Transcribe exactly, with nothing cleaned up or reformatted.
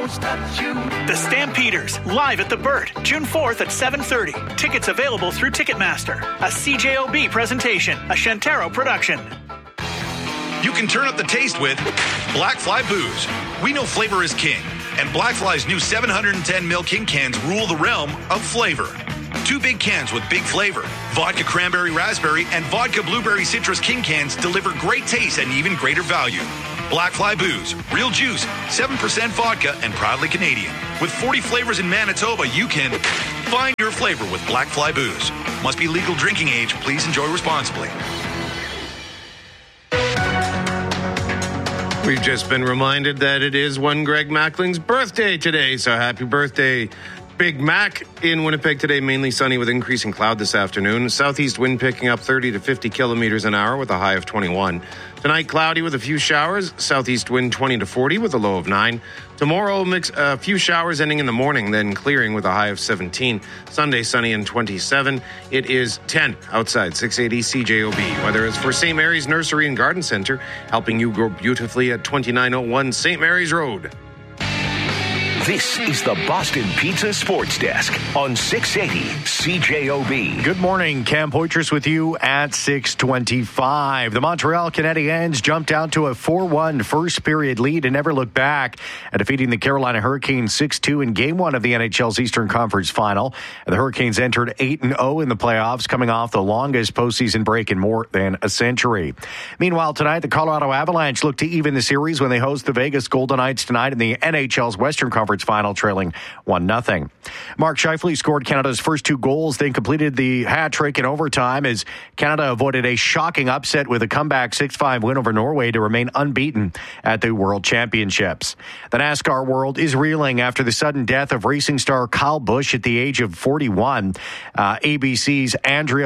almost touch you. The Stampeders, live at the Burt, June fourth at seven thirty. Tickets available through Ticketmaster. A C J O B presentation, a Shantaro production. You can turn up the taste with Black Fly Booze. We know flavor is king, and Black Fly's new seven hundred ten milliliter king cans rule the realm of flavor. Two big cans with big flavor. Vodka cranberry raspberry and vodka blueberry citrus king cans deliver great taste and even greater value. Black Fly Booze, real juice, seven percent vodka, and proudly Canadian. With forty flavors in Manitoba, you can find your flavor with Black Fly Booze. Must be legal drinking age. Please enjoy responsibly. We've just been reminded that it is one Greg Mackling's birthday today, so happy birthday, Big Mac. In Winnipeg today, mainly sunny with increasing cloud this afternoon. Southeast wind picking up thirty to fifty kilometers an hour with a high of twenty-one. Tonight, cloudy with a few showers. Southeast wind twenty to forty with a low of nine. Tomorrow, mix a uh, few showers ending in the morning, then clearing with a high of seventeen. Sunday, sunny and twenty-seven. It is ten outside, six eighty C J O B. Weather is for Saint Mary's Nursery and Garden Center, helping you grow beautifully at twenty-nine oh one Saint Mary's Road. This is the Boston Pizza Sports Desk on six eighty C J O B. Good morning. Cam Poitras with you at six twenty-five. The Montreal Canadiens jumped out to a four one first period lead and never looked back at defeating the Carolina Hurricanes six two in game one of the N H L's Eastern Conference Final. The Hurricanes entered eight and oh in the playoffs, coming off the longest postseason break in more than a century. Meanwhile, tonight, the Colorado Avalanche look to even the series when they host the Vegas Golden Knights tonight in the N H L's Western Conference Final, trailing one nothing. Mark Scheifele scored Canada's first two goals, then completed the hat trick in overtime as Canada avoided a shocking upset with a comeback six five win over Norway to remain unbeaten at the World Championships. The NASCAR world is reeling after the sudden death of racing star Kyle Busch at the age of forty-one. Uh, A B C's Andrea